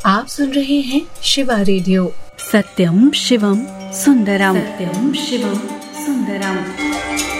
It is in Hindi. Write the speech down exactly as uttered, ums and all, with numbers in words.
आप सुन रहे हैं शिवा रेडियो। सत्यम शिवम सुंदरम, सत्यम शिवम सुंदरम।